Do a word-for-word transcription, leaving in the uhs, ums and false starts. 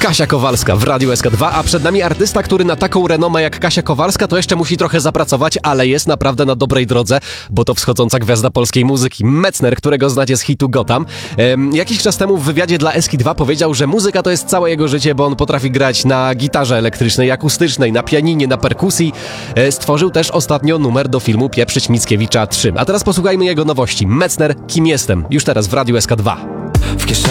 Kasia Kowalska w Radiu S K dwa, a przed nami artysta, który na taką renomę jak Kasia Kowalska to jeszcze musi trochę zapracować, ale jest naprawdę na dobrej drodze, bo to wschodząca gwiazda polskiej muzyki. Metzner, którego znacie z hitu Gotham. Ehm, jakiś czas temu w wywiadzie dla S K dwa powiedział, że muzyka to jest całe jego życie, bo on potrafi grać na gitarze elektrycznej, akustycznej, na pianinie, na perkusji. E, stworzył też ostatnio numer do filmu Pieprzyć Mickiewicza trzy. A teraz posłuchajmy jego nowości. Metzner, Kim jestem? Już teraz w Radiu S K dwa.